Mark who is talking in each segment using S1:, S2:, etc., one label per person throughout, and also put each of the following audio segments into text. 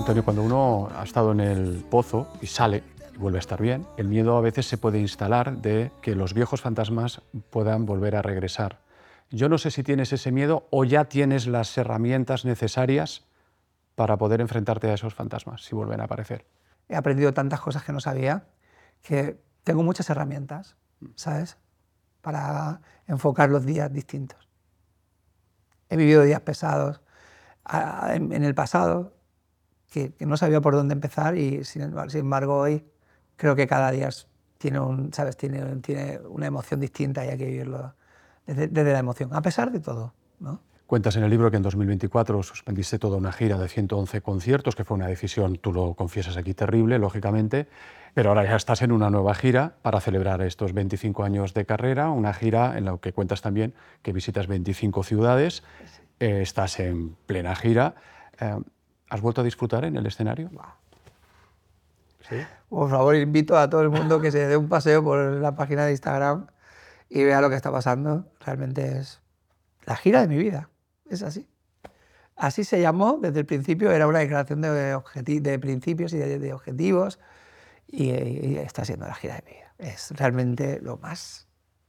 S1: Antonio, cuando uno ha estado en el pozo y sale y vuelve a estar bien, el miedo a veces se puede instalar de que los viejos fantasmas puedan volver a regresar. Yo no sé si tienes ese miedo o ya tienes las herramientas necesarias para poder enfrentarte a esos fantasmas si vuelven a aparecer.
S2: He aprendido tantas cosas que no sabía, que tengo muchas herramientas, ¿sabes?, para enfocar los días distintos. He vivido días pesados en el pasado, que no sabía por dónde empezar, y sin embargo hoy creo que cada día tiene una emoción distinta y hay que vivirlo desde la emoción, a pesar de todo, ¿no?
S1: Cuentas en el libro que en 2024 suspendiste toda una gira de 111 conciertos, que fue una decisión, tú lo confiesas aquí, terrible, lógicamente, pero ahora ya estás en una nueva gira para celebrar estos 25 años de carrera, una gira en la que cuentas también que visitas 25 ciudades, estás en plena gira. ¿Has vuelto a disfrutar en el escenario? ¿Sí?
S2: Por favor, invito a todo el mundo que se dé un paseo por la página de Instagram y vea lo que está pasando. Realmente es la gira de mi vida, es así. Así se llamó desde el principio, era una declaración de principios y de objetivos, y está siendo la gira de mi vida. Es realmente lo más...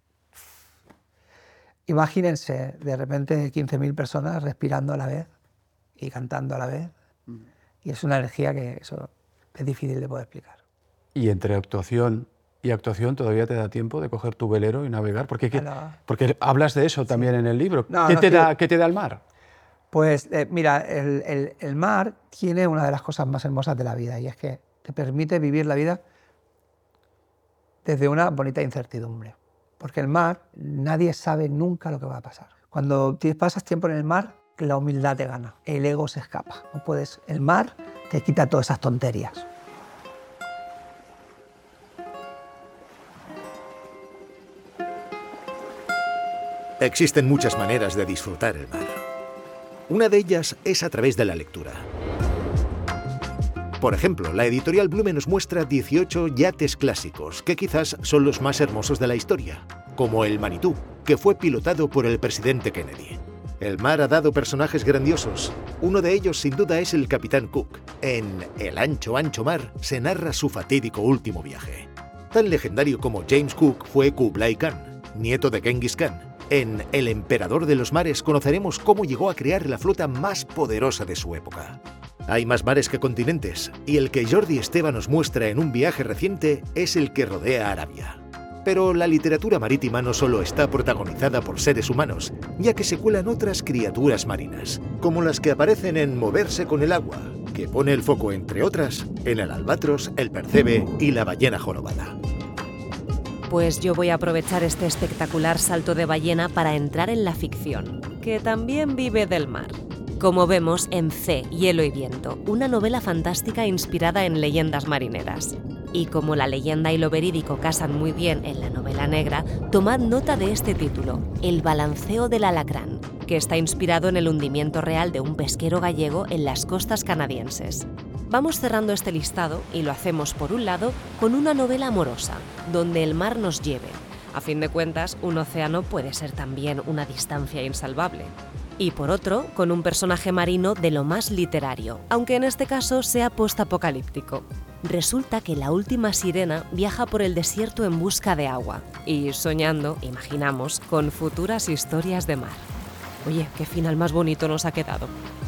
S2: Imagínense, de repente 15.000 personas respirando a la vez y cantando a la vez, y es una energía que eso es difícil de poder explicar.
S1: Y entre actuación y actuación, ¿todavía te da tiempo de coger tu velero y navegar? Porque hablas de eso también en el libro. ¿Qué te da el mar?
S2: Pues mira, el mar tiene una de las cosas más hermosas de la vida, y es que te permite vivir la vida desde una bonita incertidumbre. Porque el mar, nadie sabe nunca lo que va a pasar. Cuando pasas tiempo en el mar, la humildad te gana, el ego se escapa. No puedes, el mar te quita todas esas tonterías.
S3: Existen muchas maneras de disfrutar el mar. Una de ellas es a través de la lectura. Por ejemplo, la editorial Blume nos muestra 18 yates clásicos, que quizás son los más hermosos de la historia, como el Manitou, que fue pilotado por el presidente Kennedy. El mar ha dado personajes grandiosos. Uno de ellos, sin duda, es el Capitán Cook. En El ancho, ancho mar se narra su fatídico último viaje. Tan legendario como James Cook fue Kublai Khan, nieto de Genghis Khan. En El emperador de los mares conoceremos cómo llegó a crear la flota más poderosa de su época. Hay más mares que continentes, y el que Jordi Esteva nos muestra en un viaje reciente es el que rodea Arabia. Pero la literatura marítima no solo está protagonizada por seres humanos, ya que se cuelan otras criaturas marinas, como las que aparecen en Moverse con el agua, que pone el foco, entre otras, en el albatros, el percebe y la ballena jorobada.
S4: Pues yo voy a aprovechar este espectacular salto de ballena para entrar en la ficción, que también vive del mar. Como vemos en C, Hielo y viento, una novela fantástica inspirada en leyendas marineras. Y como la leyenda y lo verídico casan muy bien en la novela negra, tomad nota de este título, El balanceo del alacrán, que está inspirado en el hundimiento real de un pesquero gallego en las costas canadienses. Vamos cerrando este listado y lo hacemos, por un lado, con una novela amorosa, donde el mar nos lleve. A fin de cuentas, un océano puede ser también una distancia insalvable. Y por otro, con un personaje marino de lo más literario, aunque en este caso sea postapocalíptico. Resulta que la última sirena viaja por el desierto en busca de agua y, soñando, imaginamos, con futuras historias de mar. Oye, qué final más bonito nos ha quedado.